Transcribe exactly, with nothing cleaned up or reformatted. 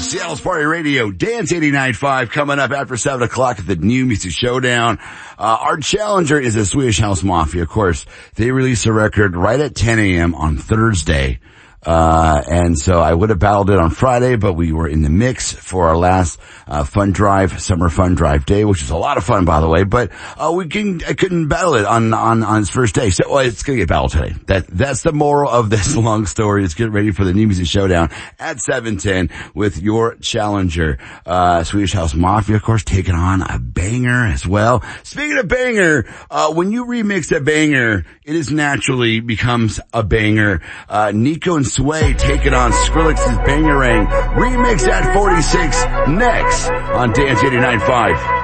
Seattle's Party Radio, Dance eighty-nine point five coming up after seven o'clock at the New Music Showdown. Uh, our challenger is the Swedish House Mafia. Of course, they released a record right at ten a.m. on Thursday. Uh, and so I would have battled it on Friday, but we were in the mix for our last, uh, fun drive, summer fun drive day, which is a lot of fun, by the way, but, uh, we can, I couldn't battle it on, on, on its first day. So, well, it's gonna get battled today. That, that's the moral of this long story. Let's get ready for the New Music Showdown at seven ten with your challenger, uh, Swedish House Mafia, of course, taking on a banger as well. Speaking of banger, uh, when you remix a banger, it is naturally becomes a banger. Uh, Nico and Sway taking on Skrillex's Bangarang remix at forty-six next on Dance eighty-nine point five.